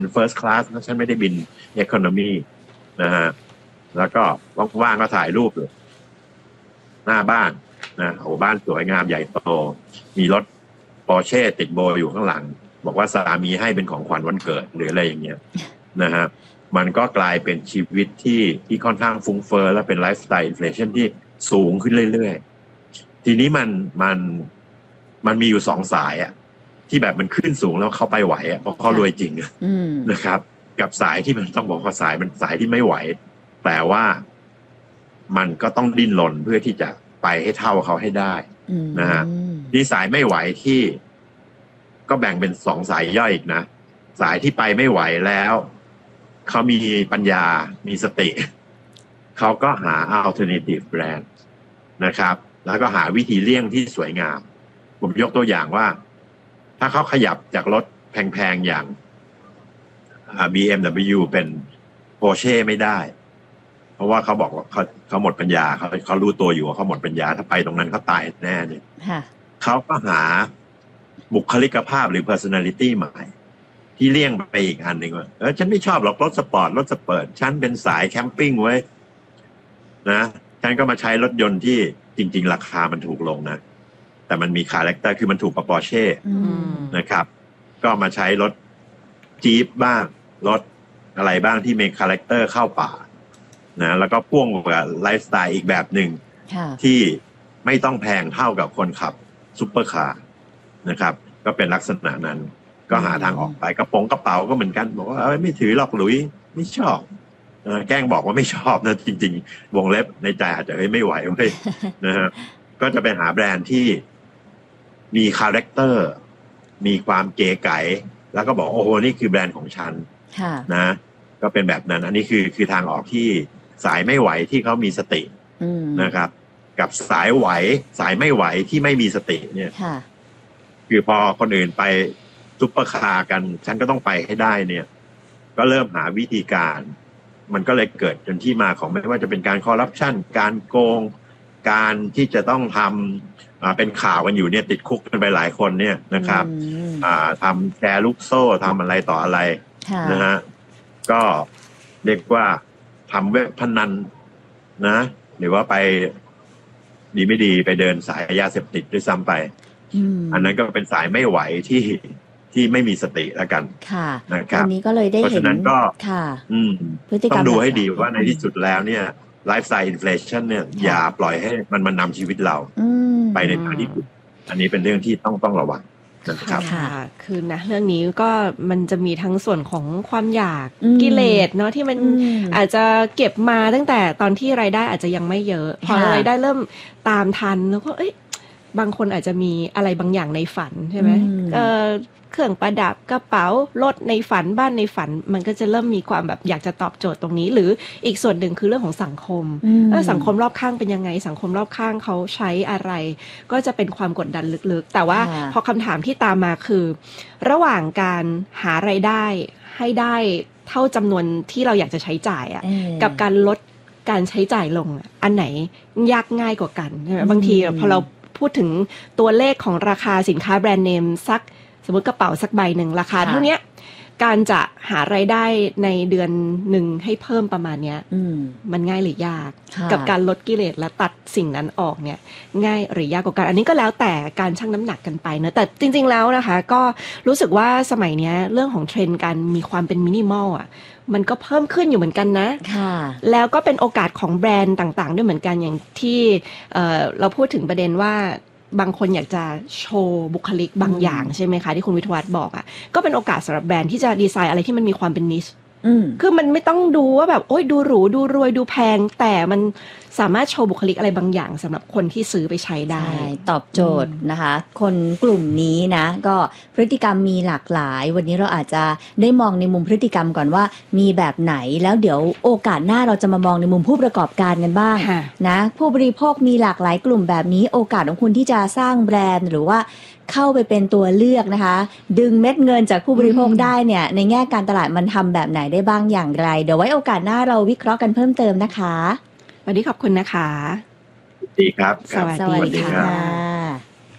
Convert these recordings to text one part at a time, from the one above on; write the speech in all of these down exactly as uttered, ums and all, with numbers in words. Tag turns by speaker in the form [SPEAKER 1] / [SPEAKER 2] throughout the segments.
[SPEAKER 1] first class นะฉันไม่ได้บิน economy นะฮะแล้วก็ว่างๆก็ถ่ายรูปเลยหน้าบ้านนะโอ้บ้านสวยงามใหญ่โตมีรถปอร์เช่ติดโบอยู่ข้างหลังบอกว่าสามีให้เป็นของขวัญวันเกิดหรืออะไรอย่างเงี้ยนะฮะมันก็กลายเป็นชีวิตที่ที่ค่อนข้างฟุ้งเฟ้อและเป็นไลฟ์สไตล์อินเฟลชันที่สูงขึ้นเรื่อยๆทีนี้มันมันมันมีอยู่สองสายอะที่แบบมันขึ้นสูงแล้วเขาไปไหวอะเพราะเขารวยจริงนะครับกับสายที่มันต้องบอกว่าสายมันสายที่ไม่ไหวแต่ว่ามันก็ต้องดิ้นรนเพื่อที่จะไปให้เท่าเขาให้ได้นะฮะนี่สายไม่ไหวที่ก็แบ่งเป็นสองสายย่อยอีกนะสายที่ไปไม่ไหวแล้วเขามีปัญญามีสติเขาก็หา alternative brand นะครับแล้วก็หาวิธีเลี่ยงที่สวยงามผมยกตัวอย่างว่าถ้าเขาขยับจากรถแพงๆอย่าง บี เอ็ม ดับเบิลยู เป็น Porsche ไม่ได้เพราะว่าเขาบอกว่าเขาเขาหมดปัญญาเขาเขารู้ตัวอยู่ว่าเขาหมดปัญญาถ้าไปตรงนั้นเขาตายแน่เนี่ยเขาก็หาบุคลิกภาพหรือ personality ใหม่ที่เลี่ยงไปอีกอันหนึ่งว่าเออฉันไม่ชอบหรอกรถสปอร์ตรถสเปิร์ตฉันเป็นสายแคมปิ้งไว้นะฉันก็มาใช้รถยนต์ที่จริงๆราคามันถูกลงนะแต่มันมีคาแรคเตอร์คือมันถูกกว่า Porsche นะครับก็มาใช้รถจี๊ปบ้างรถอะไรบ้างที่มีคาแรคเตอร์เข้าป่านะแล้วก็พ่วงกับไลฟ์สไตล์อีกแบบหนึ่งที่ไม่ต้องแพงเท่ากับคนขับซุปเปอร์คาร์นะครับก็เป็นลักษณะนั้นก็หาทางออกไปกระโปรงกระเป๋าก็เหมือนกันบอกว่าเอ้ยไม่ถือหรอกหลุยไม่ชอบแกล้งบอกว่าไม่ชอบนะจริงๆวงเล็บในใจอาจจะไม่ไหวไม่นะฮะก็จะไปหาแบรนด์ที่มีคาแรคเตอร์มีความเก๋ไก๋แล้วก็บอกโอ้โหนี่คือแบรนด์ของฉันนะก็เป็นแบบนั้นอันนี้คือคือทางออกที่สายไม่ไหวที่เขามีสตินะครับกับสายไหวสายไม่ไหวที่ไม่มีสติเนี่ยคือพอคนอื่นไปซุปเปอร์คาร์กันฉันก็ต้องไปให้ได้เนี่ยก็เริ่มหาวิธีการมันก็เลยเกิดจนที่มาของไม่ว่าจะเป็นการคอร์รัปชันการโกงการที่จะต้องทำเป็นข่าวกันอยู่เนี่ยติดคุกกันไปหลายคนเนี่ยนะครับทำแชร์ลูกโซ่ทำอะไรต่ออะไรนะฮะก็เรียกว่าทำเว็บพนันนะหรือว่าไปดีไม่ดีไปเดินสายยาเสพติดด้วยซ้ำไปอันนั้นก็เป็นสายไม่ไหวที่ที่ไม่มีสติแล้วกันนะครับ
[SPEAKER 2] อันนี้ก็เลยได้เห็นเพราะ
[SPEAKER 1] ฉะนั้นก็ต้องดูให้ดีว่าในที่สุดแล้วเนี่ยไลฟ์สไตล์อินเฟลชันเนี่ยอย่าปล่อยให้มันมานำชีวิตเราไปในทางที่ผิดอันนี้เป็นเรื่องที่ต้องต้องระวังนะครับ
[SPEAKER 3] ค่ะคือนะเรื่องนี้ก็มันจะมีทั้งส่วนของความอยากกิเลสเนาะที่มันอาจจะเก็บมาตั้งแต่ตอนที่รายได้อาจจะยังไม่เยอะพอรายได้เริ่มตามทันแล้วก็เอ้ยบางคนอาจจะมีอะไรบางอย่างในฝันใช่ไหมเออเครื่องประดับกระเป๋ารถในฝันบ้านในฝันมันก็จะเริ่มมีความแบบอยากจะตอบโจทย์ตรงนี้หรืออีกส่วนหนึ่งคือเรื่องของสังคมแล้วสังคมรอบข้างเป็นยังไงสังคมรอบข้างเขาใช้อะไรก็จะเป็นความกดดันลึกๆแต่ว่าพอคำถามที่ตามมาคือระหว่างการหารายได้ให้ได้เท่าจำนวนที่เราอยากจะใช้จ่ายอ่ะกับการลดการใช้จ่ายลงอันไหนยากง่ายกว่ากันใช่ไหมบางทีพอเราพูดถึงตัวเลขของราคาสินค้าแบรนด์เนมสักสมมติกระเป๋าสักใบหนึ่งราคาเท่านี้การจะหารายได้ในเดือนหนึ่งให้เพิ่มประมาณเนี้ยมันง่ายหรือยากกับการลดกิเลสและตัดสิ่งนั้นออกเนี่ยง่ายหรือยากกว่ากันอันนี้ก็แล้วแต่การชั่งน้ำหนักกันไปเนอะแต่จริงๆแล้วนะคะก็รู้สึกว่าสมัยนี้เรื่องของเทรนด์การมีความเป็นมินิมอลอ่ะมันก็เพิ่มขึ้นอยู่เหมือนกันนะแล้วก็เป็นโอกาสของแบรนด์ต่างๆด้วยเหมือนกันอย่างที่ เอ่อ เราพูดถึงประเด็นว่าบางคนอยากจะโชว์บุคลิกบางอย่างใช่ไหมคะที่คุณวิทยวัฒน์บอกอ่ะก็เป็นโอกาสสำหรับแบรนด์ที่จะดีไซน์อะไรที่มันมีความเป็นนิชคือมันไม่ต้องดูว่าแบบโอ๊ยดูหรูดูรวยดูแพงแต่มันสามารถโชว์บุคลิกอะไรบางอย่างสำหรับคนที่ซื้อไปใช้ได้
[SPEAKER 2] ตอบโจทย์นะคะคนกลุ่มนี้นะก็พฤติกรรมมีหลากหลายวันนี้เราอาจจะได้มองในมุมพฤติกรรมก่อนว่ามีแบบไหนแล้วเดี๋ยวโอกาสหน้าเราจะมามองในมุมผู้ประกอบการกันบ้างนะผู้บริโภคมีหลากหลายกลุ่มแบบนี้โอกาสของคุณที่จะสร้างแบรนด์หรือว่าเข้าไปเป็นตัวเลือกนะคะดึงเม็ดเงินจากผู้บริโภคได้เนี่ยในแง่การตลาดมันทำแบบไหนได้บ้างอย่างไรเดี๋ยวไว้โอกาสหน้าเราวิเคราะห์กันเพิ่มเติมนะคะ
[SPEAKER 3] วันนี้ขอบคุณนะคะ
[SPEAKER 1] ดีครับ
[SPEAKER 2] สวัสดีค่ะ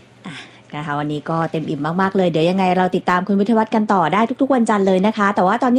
[SPEAKER 2] นะคะวันนี้ก็เต็มอิ่มมากๆเลยเดี๋ยวยังไงเราติดตามคุณวิทยวัฒน์กันต่อได้ทุกๆวันจันทร์เลยนะคะแต่ว่าตอนนี้